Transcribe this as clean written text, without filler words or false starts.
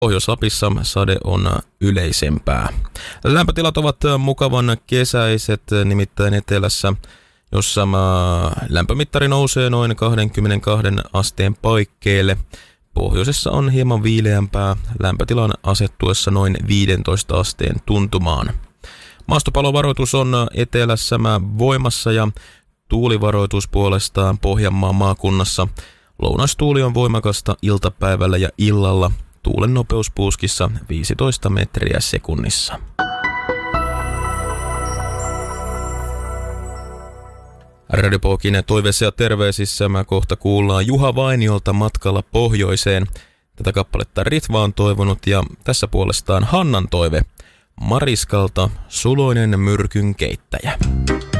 Pohjois-Lapissa sade on yleisempää. Lämpötilat ovat mukavan kesäiset, nimittäin etelässä, jossa lämpömittari nousee noin 22 asteen paikkeille. Pohjoisessa on hieman viileämpää, lämpötilan asettuessa noin 15 asteen tuntumaan. Maastopalovaroitus on etelässä voimassa ja tuulivaroitus puolestaan Pohjanmaan maakunnassa. Lounastuuli on voimakasta iltapäivällä ja illalla. Tuulen nopeus puuskissa 15 metriä sekunnissa. Radio Pohkin toiveissa ja terveisissä kohta kuullaan Juha Vainiolta Matkalla pohjoiseen. Tätä kappaletta Ritva on toivonut ja tässä puolestaan Hannan toive Mariskalta Suloinen myrkyn keittäjä.